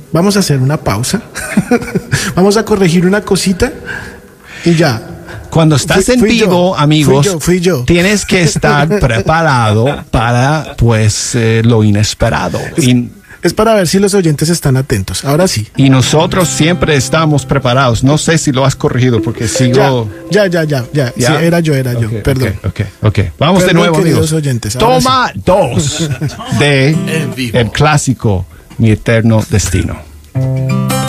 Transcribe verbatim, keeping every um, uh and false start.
vamos a hacer una pausa. Vamos a corregir una cosita y ya. Cuando estás Fui- en fui vivo, yo, amigos, fui yo, fui yo. tienes que estar preparado para, pues, eh, lo inesperado. Y, Es para ver si los oyentes están atentos. Ahora sí. y nosotros siempre estamos preparados. No sé si lo has corregido porque Ya, sigo... ya, ya, ya, ya. ¿Ya? Sí, era yo, era yo. Ok, Perdón. Ok, ok, ok. Vamos de Perdón, nuevo, queridos amigos. oyentes, ahora Toma dos de En vivo. el clásico Mi Eterno Destino.